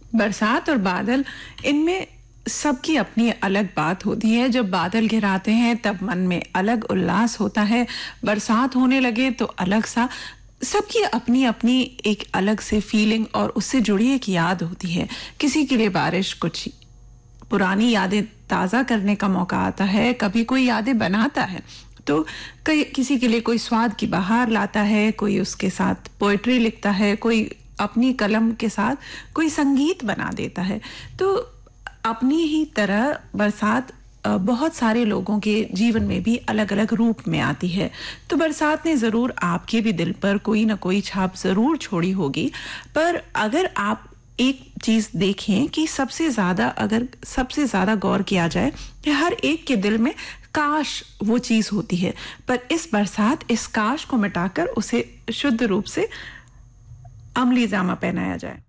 बरसात और बादल, इनमें सबकी अपनी अलग बात होती है। जब बादल घिराते हैं तब मन में अलग उल्लास होता है, बरसात होने लगे तो अलग सा। सबकी अपनी अपनी एक अलग से फीलिंग और उससे जुड़ी एक याद होती है। किसी के लिए बारिश कुछ पुरानी यादें ताज़ा करने का मौका आता है, कभी कोई यादें बनाता है। तो किसी के लिए कोई स्वाद की बहार लाता है, कोई उसके साथ पोएट्री लिखता है, कोई अपनी कलम के साथ कोई संगीत बना देता है। तो अपनी ही तरह बरसात बहुत सारे लोगों के जीवन में भी अलग अलग रूप में आती है। तो बरसात ने ज़रूर आपके भी दिल पर कोई ना कोई छाप ज़रूर छोड़ी होगी। पर अगर आप एक चीज देखें कि सबसे ज्यादा गौर किया जाए कि हर एक के दिल में काश वो चीज होती है, पर इस बरसात इस काश को मिटाकर उसे शुद्ध रूप से अमली जामा पहनाया जाए।